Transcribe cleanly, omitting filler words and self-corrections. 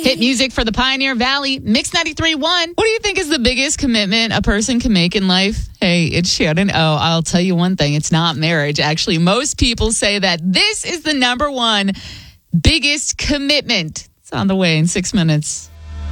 Hit music for the Pioneer Valley, Mix 93.1. What do you think is the biggest commitment a person can make in life? Hey, it's Shannon. Oh, I'll tell you one thing. It's not marriage. Actually, most people say that this is the number one biggest commitment. It's on the way in 6 minutes.